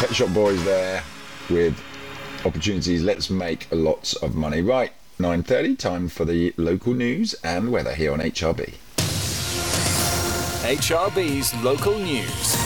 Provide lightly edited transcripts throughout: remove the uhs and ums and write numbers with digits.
Pet Shop Boys there with Opportunities. Let's make lots of money. Right, 9:30, time for the local news and weather here on HRB. HRB's local news.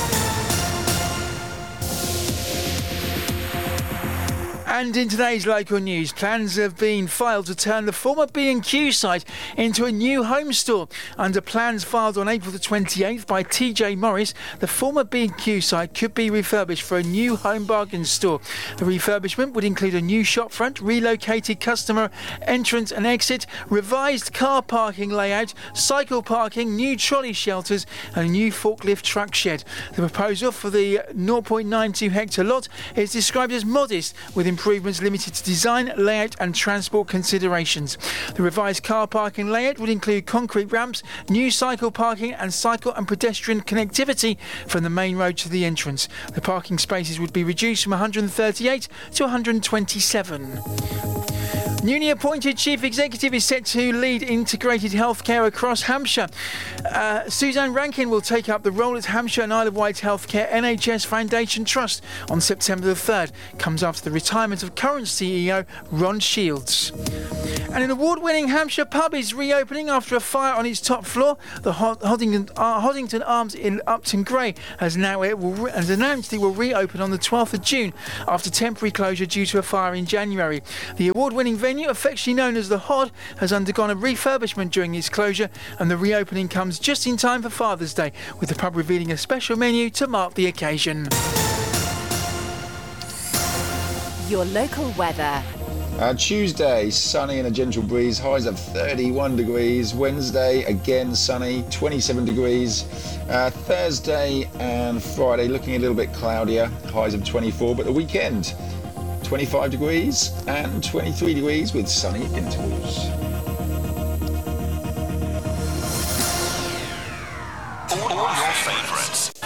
And in today's local news, plans have been filed to turn the former B&Q site into a new home store. Under plans filed on April the 28th by TJ Morris, the former B&Q site could be refurbished for a new home bargain store. The refurbishment would include a new shopfront, relocated customer entrance and exit, revised car parking layout, cycle parking, new trolley shelters and a new forklift truck shed. The proposal for the 0.92 hectare lot is described as modest, with improvements limited to design, layout and transport considerations. The revised car parking layout would include concrete ramps, new cycle parking and cycle and pedestrian connectivity from the main road to the entrance. The parking spaces would be reduced from 138 to 127. Newly appointed Chief Executive is set to lead integrated healthcare across Hampshire. Suzanne Rankin will take up the role as Hampshire and Isle of Wight Healthcare NHS Foundation Trust on September the 3rd. Comes after the retirement of current CEO Ron Shields. And an award-winning Hampshire pub is reopening after a fire on its top floor. The Hoddington Arms in Upton Gray has announced it will reopen on the 12th of June after temporary closure due to a fire in January. The award-winning venue, affectionately known as the Hod, has undergone a refurbishment during its closure, and the reopening comes just in time for Father's Day, with the pub revealing a special menu to mark the occasion. Your local weather. Tuesday, sunny and a gentle breeze, highs of 31 degrees. Wednesday, again sunny, 27 degrees. Thursday and Friday, looking a little bit cloudier, highs of 24, but the weekend, 25 degrees and 23 degrees with sunny intervals. All your favourite